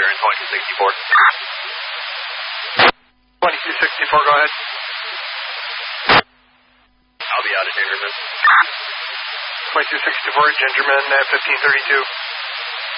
2264. 2264, go ahead. I'll be out of Gingerman. 2264, Gingerman at 1532.